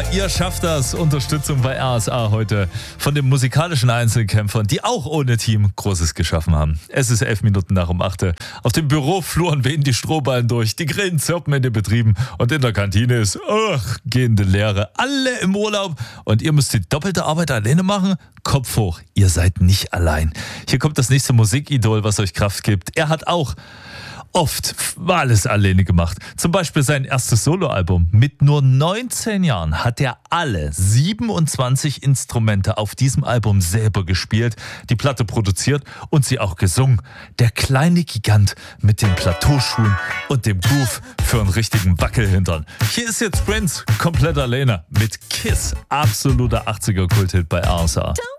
Ihr schafft das. Unterstützung bei RSA heute von den musikalischen Einzelkämpfern, die auch ohne Team Großes geschaffen haben. Es ist 11 Minuten nach um 8. Auf den Bürofluren wehen die Strohballen durch, die Grillen zirpen in den Betrieben und in der Kantine ist gehende Leere. Alle im Urlaub und ihr müsst die doppelte Arbeit alleine machen? Kopf hoch, ihr seid nicht allein. Hier kommt das nächste Musikidol, was euch Kraft gibt. Er hat auch oft alles alleine gemacht. Zum Beispiel sein erstes Soloalbum. Mit nur 19 Jahren hat er alle 27 Instrumente auf diesem Album selber gespielt, die Platte produziert und sie auch gesungen. Der kleine Gigant mit den Plateauschuhen und dem Groove für einen richtigen Wackelhintern. Hier ist jetzt Prince, komplett alleine, mit Kiss, absoluter 80er-Kulthit bei RSA.